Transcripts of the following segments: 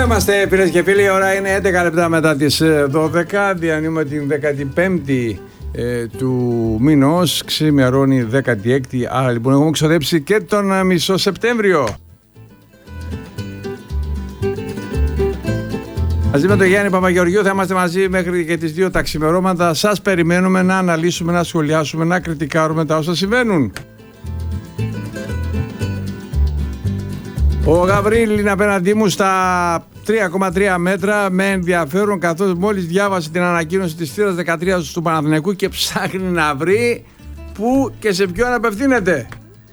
είμαστε φίλες και φίλοι, η ώρα είναι 11 λεπτά μετά τις 12, διανύουμε την 15η του μήνος, ξημερώνει 16η, άρα λοιπόν έχουμε ξοδέψει και τον μισό Σεπτέμβριο. Μαζί με τον Γιάννη Παπαγεωργίου θα είμαστε μαζί μέχρι και τις 2 τα ξημερώματα. Σας περιμένουμε να αναλύσουμε, να σχολιάσουμε, να κριτικάρουμε τα όσα συμβαίνουν. Ο Γαβρίλ είναι απέναντί μου στα 3,3 μέτρα με ενδιαφέρον, καθώς μόλις διάβασε την ανακοίνωση της θύρας 13 του Παναθηναϊκού και ψάχνει να βρει πού και σε ποιον απευθύνεται.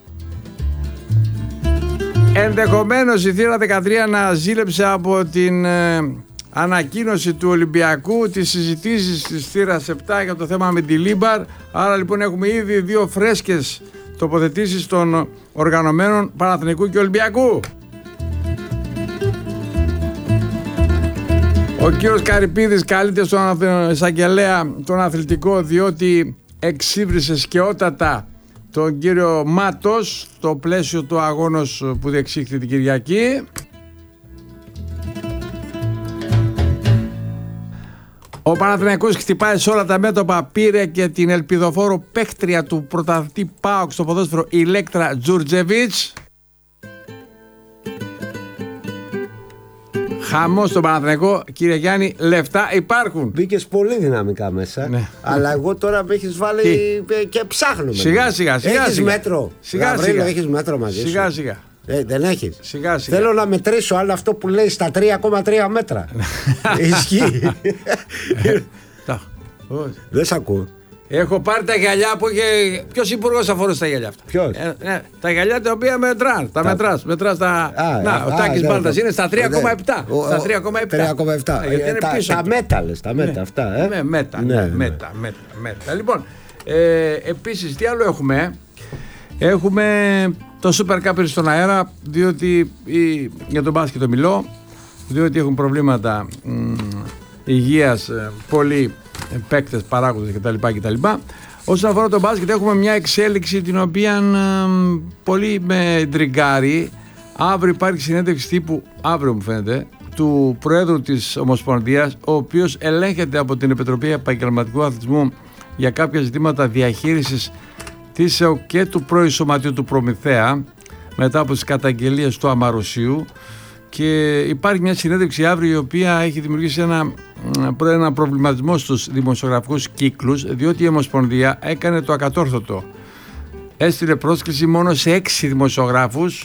Ενδεχομένως η θύρα 13 να ζήλεψε από την ανακοίνωση του Ολυμπιακού, τις συζητήσεις της θύρας 7 για το θέμα με τη Λίμπαρ. Άρα λοιπόν έχουμε ήδη 2 φρέσκες τοποθετήσεις των οργανωμένων Παναθηναϊκού και Ολυμπιακού. Ο κύριος Καρυπίδης καλείται στον εισαγγελέα τον αθλητικό, διότι εξύβρισε σκαιότατα τον κύριο Μάτος στο πλαίσιο του αγώνος που διεξήχθη την Κυριακή. Ο Παναθηναϊκός χτυπάει σε όλα τα μέτωπα, πήρε και την ελπιδοφόρο παίκτρια του πρωταθλητή ΠΑΟΚ στο ποδόσφαιρο, Ηλέκτρα Τζουρτζεβίτς. Χαμός στον Παναθηναϊκό, κύριε Γιάννη, λεφτά υπάρχουν. Μπήκες πολύ δυναμικά μέσα, ναι. Αλλά εγώ τώρα με έχεις βάλει και ψάχνουμε. Σιγά σιγά. Έχεις μέτρο. Σιγά. Έχεις μέτρο μαζί σου. Σιγά. Δεν έχεις. Σιγά. Θέλω να μετρήσω άλλο αυτό που λέει στα 3,3 μέτρα. Ισχύει. Δεν σ' ακούω. Έχω πάρει τα γυαλιά που είχε. Ποιος υπουργός αφορούσε τα γυαλιά αυτά? Ποιος? Τα γυαλιά τα οποία μετράς. Ο Τάκης Μπάλτας είναι στα 3,7. Στα 3,7. Τα μέτα λες, τα μέτα αυτά. Μέτα. Λοιπόν, επίσης τι άλλο έχουμε? Έχουμε το Super Cup στον αέρα, διότι για τον μπάσκετ το μιλώ, διότι έχουν προβλήματα υγείας πολλοί παίκτες, παράγοντες κτλ. Όσον αφορά τον μπάσκετ έχουμε μια εξέλιξη την οποία πολύ με ντριγκάρει. Αύριο υπάρχει συνέντευξη τύπου, αύριο μου φαίνεται, του Προέδρου της Ομοσπονδίας, ο οποίος ελέγχεται από την Επιτροπή Επαγγελματικού Αθλητισμού για κάποια ζητήματα διαχείρισης της ΕΟΚ και του πρώην σωματείου του Προμηθέα μετά από τις καταγγελίες του Αμαρουσίου, και υπάρχει μια συνέντευξη αύριο η οποία έχει δημιουργήσει ένα προβληματισμό στους δημοσιογραφικούς κύκλους, διότι η Ομοσπονδία έκανε το ακατόρθωτο. Έστειλε πρόσκληση μόνο σε 6 δημοσιογράφους.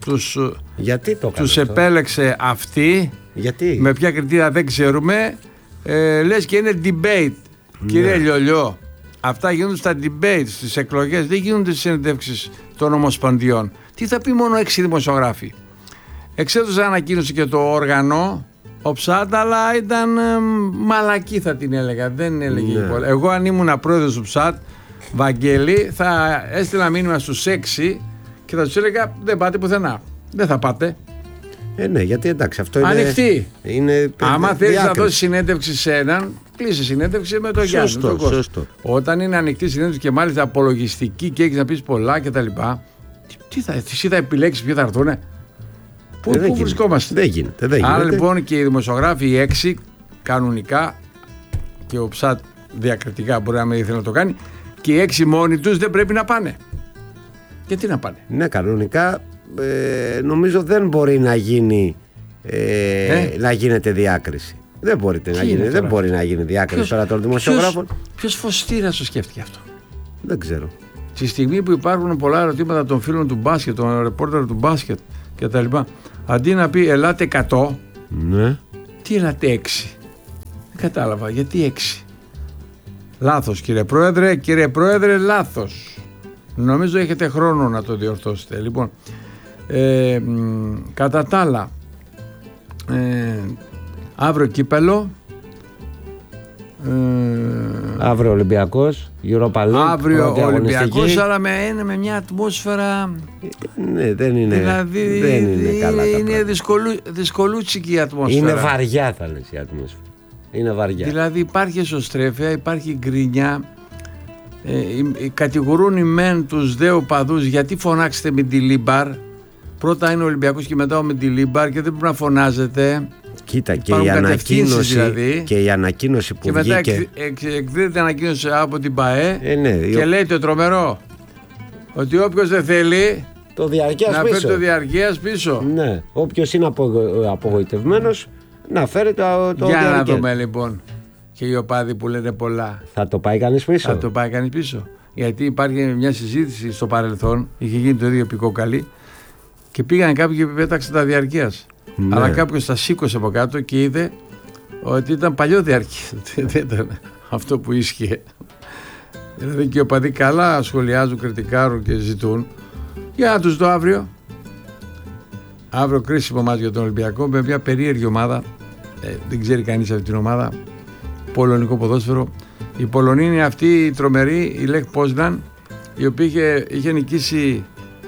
Τους επέλεξε αυτή. Γιατί? Με ποια κριτήρια δεν ξέρουμε. Λες και είναι debate. Κύριε Λιολιό, αυτά γίνονται στα debate, στις εκλογές, δεν γίνονται στις συνεντεύξεις των Ομοσπονδιών. Τι θα πει μόνο 6 δημοσιογράφοι? Εξέδωσε ανακοίνωση και το όργανο, ο Ψάτ, αλλά ήταν μαλακή, θα την έλεγα. Δεν έλεγε πολλά. Εγώ αν ήμουν πρόεδρος του Ψάτ, Βαγγέλη, θα έστειλα μήνυμα στους 6 και θα τους έλεγα δεν πάτε πουθενά. Δεν θα πάτε. Ναι, γιατί εντάξει, αυτό είναι ανοιχτή. Άμα θέλεις να δώσεις συνέντευξη σε έναν, κλείσει συνέντευξη με τον Γιάννη. Σωστό. Όταν είναι ανοιχτή συνέντευξη και μάλιστα απολογιστική και έχεις να πεις πολλά κτλ. Εσύ θα επιλέξεις ποιοι θα έρθουνε? Πού βρισκόμαστε? Δεν γίνεται. Άρα λοιπόν και οι δημοσιογράφοι οι 6 κανονικά, και ο Ψάτ διακριτικά μπορεί να μην ήθελε να το κάνει, και οι 6 μόνοι τους δεν πρέπει να πάνε. Γιατί να πάνε? Ναι, κανονικά νομίζω δεν μπορεί να γίνει να γίνεται διάκριση. Δεν μπορεί να γίνει διάκριση τώρα των δημοσιογράφων. Ποιος φωστήρας το σκέφτηκε αυτό? Δεν ξέρω. Στη στιγμή που υπάρχουν πολλά ερωτήματα των φίλων του μπάσκετ, των ρεπόρτερ του μπάσκετ κτλ., αντί να πει ελάτε 100, ναι. Τι ελάτε 6? Δεν κατάλαβα γιατί 6. Λάθος κύριε Πρόεδρε, λάθος. Νομίζω έχετε χρόνο να το διορθώσετε. Λοιπόν, κατά τα άλλα, αύριο κύπελο, αύριο Ολυμπιακός, Europa League. Αύριο Ολυμπιακός, αλλά με μια ατμόσφαιρα. Ναι, δεν είναι. Δηλαδή δεν είναι καλά. Είναι δυσκολούτσικη η ατμόσφαιρα. Είναι βαριά, θα λες, η ατμόσφαιρα. Είναι βαριά. Δηλαδή υπάρχει εσωστρέφεια, υπάρχει γκρίνια. Κατηγορούν οι μεν τους δε οπαδούς γιατί φωνάξετε με τη Λίμπαρ. Πρώτα είναι ο Ολυμπιακός και μετά ο Μεντιλίμπαρ και δεν πρέπει να φωνάζετε. Κοίτα, δηλαδή, και η ανακοίνωση που βγήκε. Και μετά εκδίδεται ανακοίνωση από την ΠΑΕ και λέει το τρομερό, ότι όποιος δεν θέλει να φέρει το διαρκείας πίσω. Ναι, όποιος είναι απογοητευμένος να φέρει το Για διαρκείας. να δούμε λοιπόν. Και οι οπαδοί που λένε πολλά. Θα το πάει κανείς πίσω. Θα το πάει κανείς πίσω. Γιατί υπάρχει μια συζήτηση στο παρελθόν, είχε γίνει το ίδιο πικόκαλι και πήγαν κάποιοι και πέταξαν τα διαρκείας. Ναι. Αλλά κάποιος τα σήκωσε από κάτω και είδε ότι ήταν παλιό διαρκείας. Δεν ήταν αυτό που ίσχυε. Δηλαδή και οι οπαδοί καλά σχολιάζουν, κριτικάρουν και ζητούν. Για να τους δω αύριο. Αύριο κρίσιμο μάτς για τον Ολυμπιακό με μια περίεργη ομάδα. Δεν ξέρει κανείς αυτή την ομάδα. Πολωνικό ποδόσφαιρο. Η Πολωνία είναι αυτή η τρομερή, η Λεχ Πόσναν, η οποία είχε νικήσει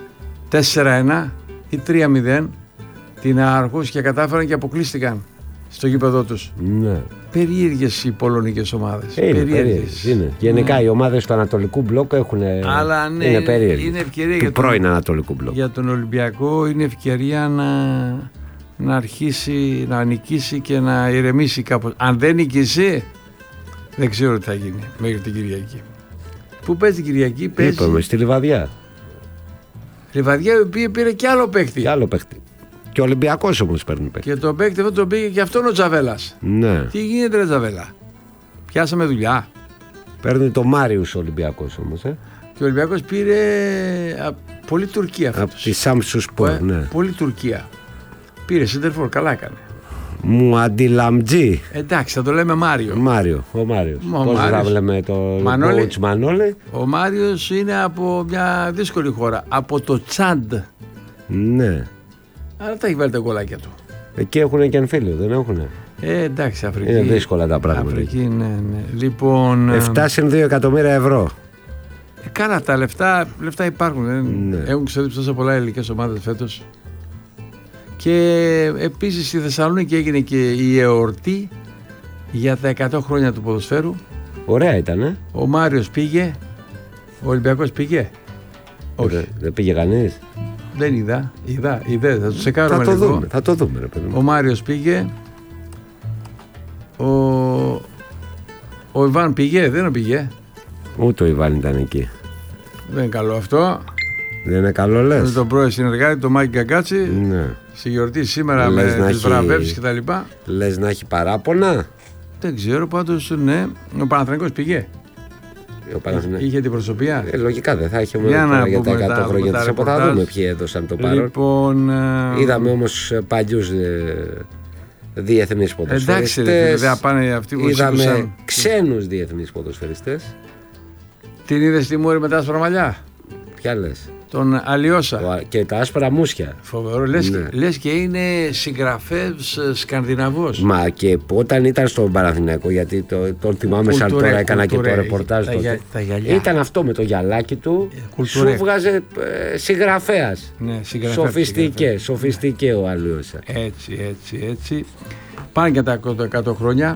4-1 ή 3-0 την Άρχους και κατάφεραν και αποκλείστηκαν στο γήπεδο τους. Ναι. Περίεργες οι πολωνικές ομάδες. Περίεργες. Είναι. Γενικά οι ομάδες του Ανατολικού Μπλοκ είναι περίεργες. Είναι ευκαιρία του πρώην Ανατολικού Μπλοκ. Για τον Ολυμπιακό είναι ευκαιρία να αρχίσει να νικήσει και να ηρεμήσει κάπως. Αν δεν νικήσει, δεν ξέρω τι θα γίνει μέχρι την Κυριακή. Πού παίζει την Κυριακή? Παίζει. Είπαμε στη Λιβαδιά. Λιβαδιά, η οποία πήρε και άλλο παίχτη. Και ο Ολυμπιακός όμως παίρνει παίχτη. Και το παίχτη αυτό τον πήγε και αυτόν ο Τζαβέλας. Ναι. Τι γίνεται ρε Τζαβέλα? Πιάσαμε δουλειά. Παίρνει το Μάριους ο Ολυμπιακός όμως. Και ο Ολυμπιακός πήρε πολύ Τουρκία φέτος. Από τη Σάμσουσπορ, ναι. Πολύ Τουρκία. Πήρε σέντερφορ, καλά έκανε. Μουαντιλαμτζή. Εντάξει, θα το λέμε Μάριο. Ο Μάριος. Πώς θα λέμε το coach Μανώλη? Ο Μάριος είναι από μια δύσκολη χώρα. Από το Τσάντ. Ναι. Αλλά τα έχει βάλει τα γκολάκια του. Εκεί έχουν και εμφύλιο, δεν έχουνε? Εντάξει, Αφρική. Είναι δύσκολα τα πράγματα. Αφρική, ναι. Λοιπόν. 7 συν 2 εκατομμύρια ευρώ. Καλά, τα λεφτά υπάρχουν. Ναι. Έχουν ξεδείψει τόσα πολλά ελληνικές ομάδες φέτος. Και επίσης στη Θεσσαλονίκη έγινε και η εορτή για τα 100 χρόνια του ποδοσφαίρου. Ωραία ήταν, Ο Μάριος πήγε. Ο Ολυμπιακός πήγε. Όχι. Δεν πήγε κανείς. Δεν είδα. Θα το τσεκάρουμε λίγο. Θα το δούμε, ρε παιδί μου. Ο Μάριος πήγε. Ο Ιβάν πήγε. Δεν πήγε. Ούτε ο Ιβάν ήταν εκεί. Δεν είναι καλό αυτό. Δεν είναι καλό, λες? Με τον πρώην συνεργάτη, τον Μάκη Γκαγκάτσι. Ναι. Στη γιορτή σήμερα με τις βραβεύσεις και τα λοιπά. Λες να έχει παράπονα? Δεν ξέρω, πάντως ναι. Ο Παναθηναϊκός πήγε. Είχε την προσωπία. Λογικά δεν θα είχε μόνο για τα 100 χρόνια της. Θα δούμε ποιοι έδωσαν το παρόν. Λοιπόν, είδαμε όμως παλιούς διεθνείς ποδοσφαιριστές. Εντάξει, δεν πάνε αυτοί που είδαμε ξένους διεθνείς ποδοσφαιριστές. Την είδες στη Μούρη με τα άσπρα μαλλιά? Ποια λες? Τον Αλιώσα. Και τα άσπρα μουσια. Φοβερό. Λες και είναι συγγραφέας Σκανδιναβός. Μα και όταν ήταν στον Παναθηναϊκό, γιατί τον θυμάμαι σαν τώρα, έκανα και το ρεπορτάζ τότε. Ήταν αυτό με το γυαλάκι του. Σου βγάζε συγγραφέας. Ναι, σοφιστικέ ο Αλιώσα. Έτσι. Πάνε και τα 100 χρόνια.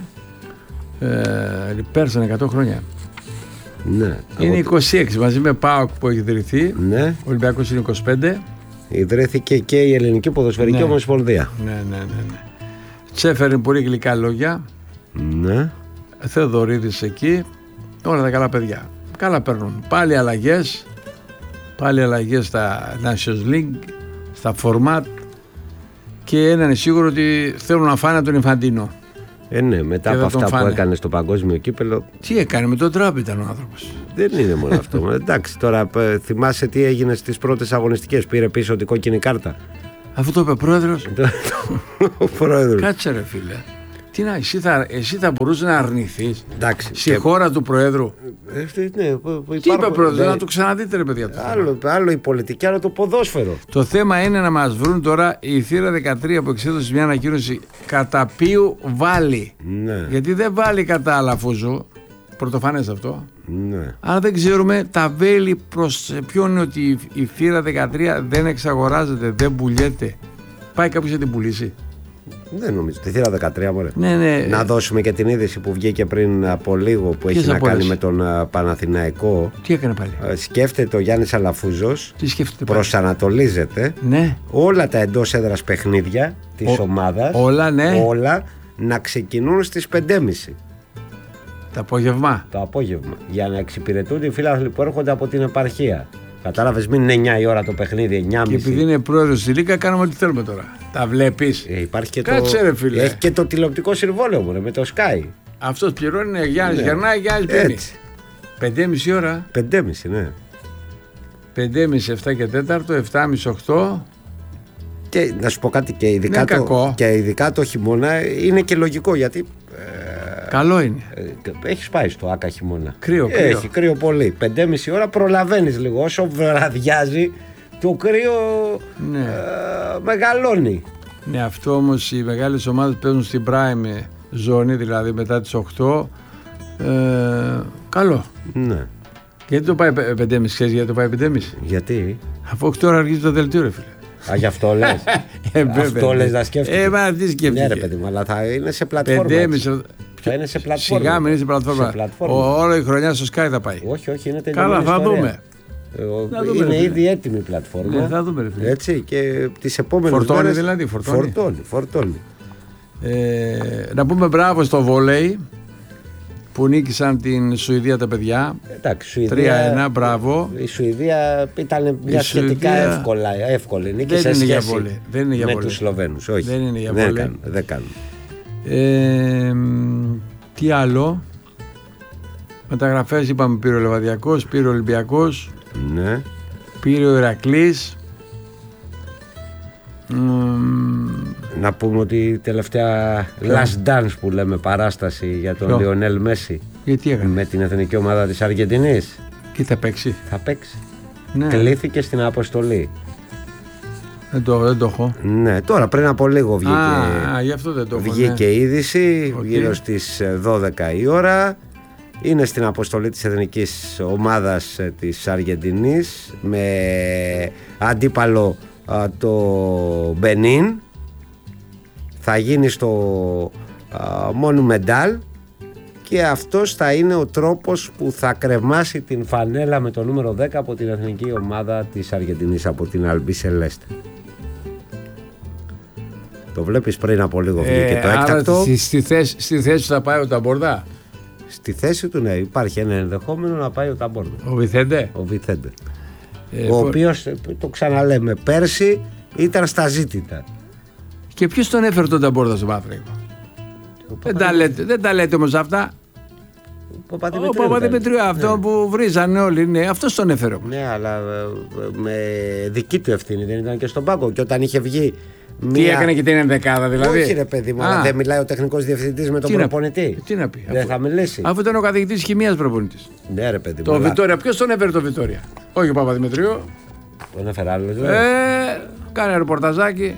Πέρσαν 100 χρόνια. Ναι, είναι 26 μαζί με ΠΑΟΚ που έχει ιδρυθεί. Ναι. Ο Ολυμπιακός είναι 25. Ιδρύθηκε και η Ελληνική Ποδοσφαιρική Ομοσπονδία. Ναι. Τσέφερε πολύ γλυκά λόγια. Ναι. Θεοδωρίδης εκεί. Όλα τα καλά παιδιά. Καλά παίρνουν. Πάλι αλλαγές στα Nations League, στα format. Και ένα είναι σίγουρο ότι θέλουν να φάνε τον Ιφαντίνο. Ναι, μετά από αυτά που έκανε στο παγκόσμιο κύπελο. Τι έκανε, με τον Τραμπ ήταν ο άνθρωπος. Δεν είναι μόνο αυτό. Εντάξει, τώρα θυμάσαι τι έγινε στις πρώτες αγωνιστικές. Πήρε πίσω την κόκκινη κάρτα. Αυτό το είπε ο πρόεδρος. Ο πρόεδρος. Κάτσε ρε φίλε. Τι να, εσύ θα μπορούσε να αρνηθείς στη χώρα του Προέδρου? Ναι, τι είπε ο Πρόεδρος, να το ξαναδείτε ρε παιδιά. Άλλο η πολιτική, άλλο το ποδόσφαιρο. Το θέμα είναι να μας βρουν τώρα η θύρα 13 που εξέδωσε μια ανακοίνωση κατά ποιου βάλει. Ναι. Γιατί δεν βάλει κατά Αλαφούζου. Πρωτοφανές αυτό. Ναι. Αλλά δεν ξέρουμε τα βέλη προς ποιον είναι ότι η θύρα 13 δεν εξαγοράζεται, δεν πουλιέται. Πάει κάποιος να την πουλήσει? Δεν νομίζω. Τη θύρα 13, μωρέ. Ναι. Να δώσουμε και την είδηση που βγήκε πριν από λίγο που έχει να κάνει με τον Παναθηναϊκό. Τι έκανε πάλι? Σκέφτεται ο Γιάννης Αλαφούζος. Τι σκέφτεται πάλι? Προσανατολίζεται. Ναι. Όλα τα εντός έδρας παιχνίδια της ομάδας, όλα να ξεκινούν στις 5.30 το απόγευμα. Για να εξυπηρετούν οι φίλαθλοι που έρχονται από την επαρχία. Κατάλαβες, μην είναι 9 η ώρα το παιχνίδι, 9.30. Και επειδή είναι πρόεδρος της Λίγκα, κάνουμε ό,τι θέλουμε τώρα. Τα βλέπεις. Υπάρχει και κάτσε, ρε φίλε. Έχει και το τηλεοπτικό συμβόλαιο μου, με το Sky. Αυτός πληρώνει, Γιάννης γερνάει, Γιάννης παίρνει. 5.30 ώρα. 5.30, ναι. 5.30, 7 και 4, 7.30, 8. Και να σου πω κάτι, και ειδικά το χειμώνα είναι και λογικό, γιατί καλό είναι. Έχεις πάει στο Άκα χειμώνα. Κρύο. Έχει κρύο πολύ. 5.30 ώρα προλαβαίνεις λίγο. Όσο βραδιάζει, το κρύο μεγαλώνει. Ναι, αυτό όμως οι μεγάλες ομάδες παίζουν στην prime ζώνη, δηλαδή μετά τις 8. Καλό. Ναι. Γιατί το πάει 5.30, ξέρεις γιατί το πάει 5.30? Γιατί? Αφού 8 ώρα αρχίζει το δελτίο, ρε φίλε. Α, γι' αυτό λες. Αυτό λες να σκέφτεσαι. Μα τι σκέφτεσαι. Ναι, ρε παιδί μου, αλλά θα είναι σε πλατφόρμα. 5.30. Θα είναι σε πλατφόρμα. Σιγά μην είναι σε πλατφόρμα. Όλη η χρονιά στο Sky θα πάει. Όχι, είναι τελειωμένη. Καλά, θα δούμε. Είναι ήδη έτοιμη η πλατφόρμα. Ναι, θα δούμε, ρε φίλε. Έτσι, και τις επόμενες φορτώνει μέρες... δηλαδή, φορτώνει. Να πούμε μπράβο στο βόλεϊ που νίκησαν την Σουηδία τα παιδιά. Εντάξει, 3-1, μπράβο. Η Σουηδία ήταν μια σχετικά εύκολη νίκη σε σχέση με τους Σλοβαίνους. Όχι, δεν είναι για βόλεϊ. Δεν κάνουν. Τι άλλο? Μεταγραφές είπαμε, πήρε ο Λεβαδιακός, πήρε ο Ολυμπιακός, ναι. Πήρε ο Ηρακλής. Να πούμε ότι η τελευταία last dance που λέμε, παράσταση για τον Λιονέλ Μέση. Γιατί έκανε? Με την εθνική ομάδα της Αργεντινής. Και θα παίξει. Θα παίξει. Ναι. Κλήθηκε στην αποστολή. Δεν το έχω. Ναι, τώρα πριν από λίγο βγήκε, γι' αυτό δεν το έχω, βγήκε είδηση γύρω στις 12 η ώρα. Είναι στην αποστολή της εθνικής ομάδας της Αργεντινής με αντίπαλο το Μπενίν. Θα γίνει στο Monumental και αυτός θα είναι ο τρόπος που θα κρεμάσει την φανέλα με το νούμερο 10 από την εθνική ομάδα της Αργεντινής, από την Αλμπί Σελέστε. Το βλέπεις, πριν από λίγο βγήκε το έκτακτο. Άρα στη θέση θα πάει ο Ταμπορδά. Στη θέση του, ναι, υπάρχει ένα ενδεχόμενο να πάει ο Ταμπόρδα. Ο Βιθέντε. Ο οποίος, το ξαναλέμε, πέρσι ήταν στα ζήτητα. Και ποιος τον έφερε τον Ταμπόρδα στο Πάτρικο? Δεν τα λέτε όμως αυτά. Ο Παπαδημητρίου, αυτό που βρίζανε όλοι, ναι, αυτός τον έφερε. Ναι, αλλά με δική του ευθύνη, δεν ήταν και στον πάγκο. Και όταν είχε βγει. Τι έκανε και την ενδεκάδα, δηλαδή? Όχι, ρε παιδί μου, αλλά δεν μιλάει ο τεχνικός διευθυντής με τον προπονητή. Τι να πει? Δεν θα μιλήσει. Αφού ήταν ο καθηγητής χημίας προπονητής. Ναι, ρε παιδί μου. Το Βιτόρια, ποιος τον έφερε το Βιτόρια? Όχι ο Παπαδημητρίου. Τον έφερε άλλο. Κάνε ρεπορταζάκι.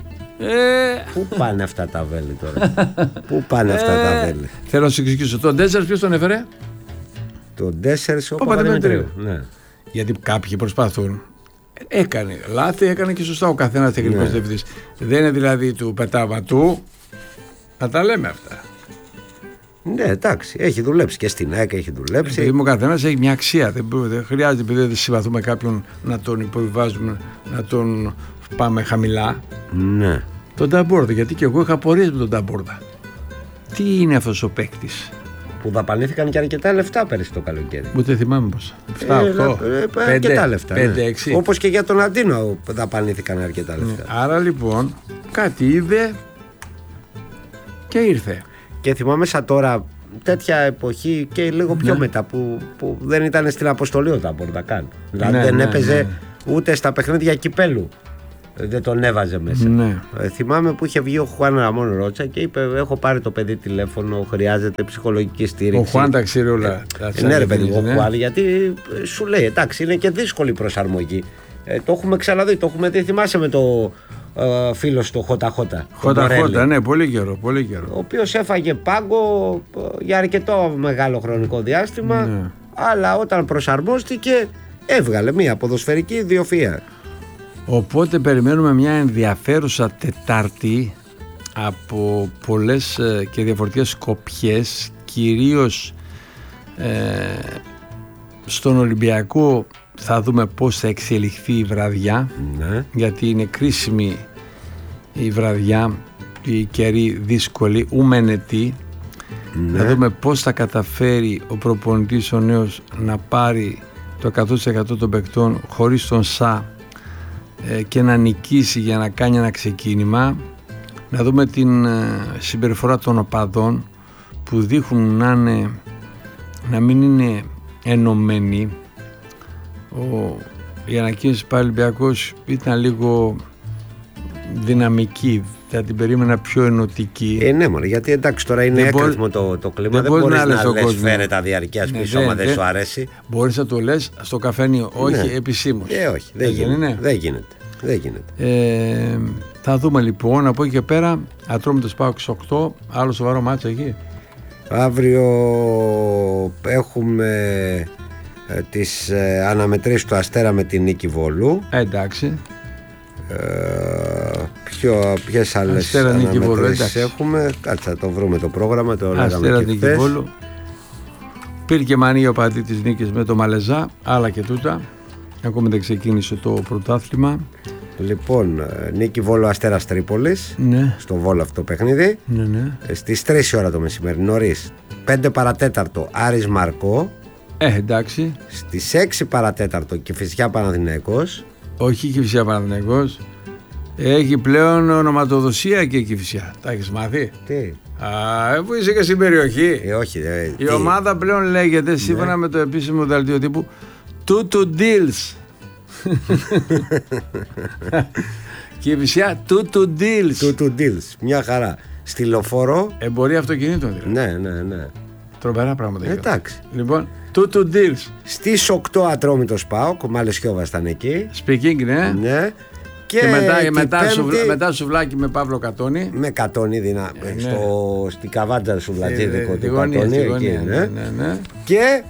Πού πάνε αυτά τα βέλη τώρα? Πού πάνε αυτά τα βέλη? Θέλω να σου εξηγήσω. Τον Ντέσσερς ποιος τον έφερε? Τον Ντέσσερς ο Παπαδημητρίου. Ναι. Γιατί κάποιοι προσπαθούν. Έκανε λάθη, έκανε και σωστά ο καθένας τεχνικός διευθυντής. Δεν είναι δηλαδή του πετάματου. Να τα λέμε αυτά. Ναι, εντάξει, έχει δουλέψει και στην ΑΕΚ έχει δουλέψει. Επειδή ο καθένας έχει μια αξία. Δεν χρειάζεται, επειδή δεν συμπαθούμε κάποιον, να τον υποβιβάζουμε, να τον πάμε χαμηλά. Ναι. Τον Ταμπόρδα, γιατί και εγώ είχα απορίες με τον Ταμπόρδα. Τι είναι αυτός ο παίκτης? Που δαπανήθηκαν και αρκετά λεφτά πέρυσι το καλοκαίρι. Ούτε θυμάμαι πόσα. 7-8. Αρκετά λεφτά. 5-6. Όπως και για τον Αντίνο δαπανήθηκαν αρκετά λεφτά. Άρα λοιπόν κάτι είδε και ήρθε. Και θυμάμαι σαν τώρα, τέτοια εποχή και λίγο πιο μετά, που δεν ήταν στην αποστολή ο Ταμπόρδα καν. Δηλαδή δεν έπαιζε ούτε στα παιχνίδια κυπέλου. Δεν τον έβαζε μέσα. Ναι. Θυμάμαι που είχε βγει ο Χουάν Ραμόν Ρότσα και είπε: έχω πάρει το παιδί τηλέφωνο, χρειάζεται ψυχολογική στήριξη. Ο Χουάν τα ξέρει όλα. Ναι, ρε παιδί, ο Χουάν, γιατί σου λέει: εντάξει, είναι και δύσκολη προσαρμογή. Το έχουμε ξαναδεί, το έχουμε δει. Θυμάσαι με το φίλο στο Χωταχώτα. Χωταχώτα, ναι, πολύ καιρό. Ο οποίος έφαγε πάγκο για αρκετό μεγάλο χρονικό διάστημα, αλλά όταν προσαρμόστηκε, έβγαλε μια ποδοσφαιρική ιδιοφυΐα. Οπότε περιμένουμε μια ενδιαφέρουσα Τετάρτη από πολλές και διαφορετικές σκοπιές, κυρίως στον Ολυμπιακό. Θα δούμε πώς θα εξελιχθεί η βραδιά, γιατί είναι κρίσιμη η βραδιά, η καιρή δύσκολη, ούμενετή. Να δούμε πώς θα καταφέρει ο προπονητής ο νέος να πάρει το 100% των παικτών χωρίς τον Σα και να νικήσει για να κάνει ένα ξεκίνημα. Να δούμε την συμπεριφορά των οπαδών που δείχνουν να μην είναι ενωμένοι. Η ανακοίνωση πάλι Ολυμπιακός ήταν λίγο δυναμική, θα την περίμενα πιο ενωτική. Ναι, μόνο γιατί εντάξει τώρα είναι έκρηθμο το κλίμα. Δεν μπορείς να λες φέρε διαρκείας πίσω άμα δεν σου αρέσει. Μπορείς να το λες στο καφένιο, όχι επισήμως. Όχι, δεν γίνεται. Θα δούμε λοιπόν από εκεί και πέρα. Ατρόμητος ΠΑΟΚ 8, άλλο σοβαρό μάτσο εκεί. Αύριο έχουμε τις αναμετρήσεις του Αστέρα με την Νίκη Βόλου. Εντάξει. Ποιες άλλες αναμετρήσεις έχουμε? Κάτσε να το βρούμε το πρόγραμμα. Το Αστέρα Νίκη Βόλου. Πήρε και μανία ο πατή της νίκης με το Μαλεζά. Άλλα και τούτα. Ακόμη δεν ξεκίνησε το πρωτάθλημα. Λοιπόν, Νίκη Βόλο Αστέρας Τρίπολης. Ναι. Στο Βόλο αυτό το παιχνίδι. Ναι. Στις 3 ώρα το μεσημέρι, νωρίς. 5 παρατέταρτο Άρης Μαρκό. Εντάξει. Στις 6 παρατέταρτο Κηφισιά Παναθηναϊκός. Όχι Κηφισιά Παναθηναϊκός. Έχει πλέον ονοματοδοσία και η Κηφισιά. Τα έχεις μάθει? Τι? Αφού είσαι και στην περιοχή. Όχι. Η ομάδα πλέον λέγεται σύμφωνα με το επίσημο δελτίο τύπου Tutu Deals. Κηφισιά Tutu Deals. Μια χαρά. Στη Λεωφόρο. Εμπορία αυτοκινήτων δηλαδή. Ναι. Τρομερά πράγματα. Εντάξει. Λοιπόν, Tutu Deals. Στις 8 Ατρόμητος ΠΑΟΚ. Μάλιστα ήταν εκεί. Speaking, ναι. Και μετά σουβλάκι με Παύλο Κατώνη. Με Κατώνη στην Καβάντζα σουβλατζίδικο του Κατώνη. Ναι. Και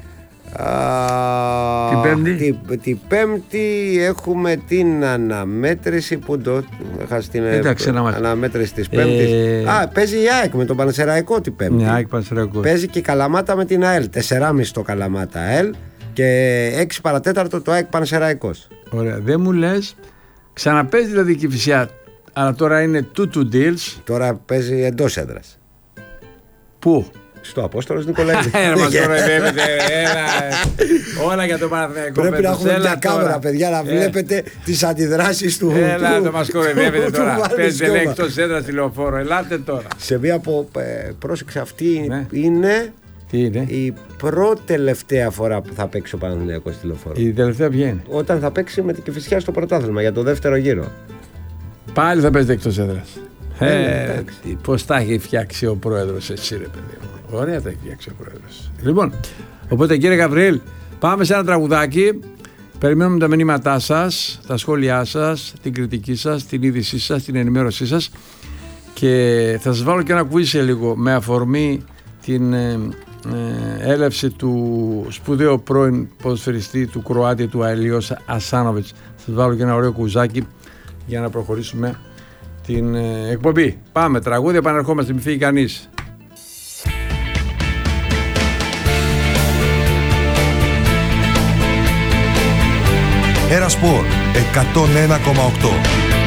την Πέμπτη έχουμε την αναμέτρηση που αναμέτρηση της Πέμπτης. Παίζει η ΑΕΚ με τον Πανσεραϊκό την Πέμπτη. Παίζει και η Καλαμάτα με την ΑΕΛ. 4,5 το Καλαμάτα ΑΕΛ και 6 παρατέταρτο το ΑΕΚ Πανσεραϊκός. Ωραία, δεν μου λες. Ξαναπέζει δηλαδή η Κηφισιά, αλλά τώρα είναι Tutu Deals. Τώρα παίζει εντός έδρας. Πού? Στο Απόστολος Νικολαίδη. Μας κοροϊδεύετε. Όλα για το Παναθηναϊκό. Πρέπει να έχουμε μια κάμερα, παιδιά, να βλέπετε τις αντιδράσεις του. Έλα, το μας κοροϊδεύετε τώρα. Παίζετε εκτός έδρας τηλεοφόρο. Ελάτε τώρα. Σε μία από. Πρόσεξε, αυτή είναι. Τι είναι? Η πρώτη τελευταία φορά που θα παίξει ο Παναθηναϊκός τηλεοφόρο. Η τελευταία ποια είναι? Όταν θα παίξει με την Κηφισιά στο πρωτάθλημα για το δεύτερο γύρο. Πάλι θα παίζετε εκτός έδρας. Πώς τα έχει φτιάξει ο πρόεδρος έτσι, ρε παιδί μου. Ωραία τα έχει φτιάξει ο πρόεδρος. Λοιπόν, οπότε κύριε Γαβριήλ, πάμε σε ένα τραγουδάκι. Περιμένουμε τα μηνύματά σας, τα σχόλιά σας, την κριτική σας, την είδησή σας, την ενημέρωσή σας. Και θα σας βάλω και ένα quiz λίγο με αφορμή την έλευση του σπουδαίου πρώην ποδοσφαιριστή του Κροάτη, του Αελιώσα Ασάνοβιτς. Θα σας βάλω και ένα ωραίο κουζάκι για να προχωρήσουμε την εκπομπή. Πάμε, τραγούδια, επανερχόμαστε, μη φύγει κανείς. Ένα Σπορ 101,8.